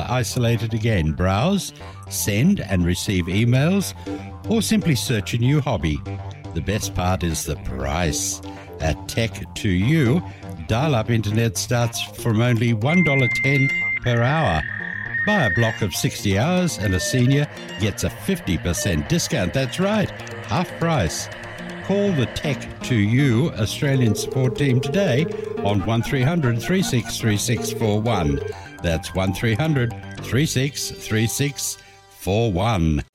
isolate it again. Browse, send and receive emails, or simply search a new hobby. The best part is the price. At Tech2U, dial-up internet starts from only $1.10 per hour. Buy a block of 60 hours and a senior gets a 50% discount. That's right, half price. Call the Tech2U Australian support team today on 1300 363641. That's 1300 363641.